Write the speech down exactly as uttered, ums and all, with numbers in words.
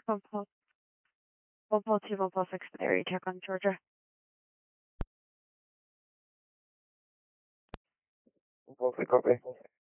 One four, one four two, one four six, area check on Georgia. Perfect, copy.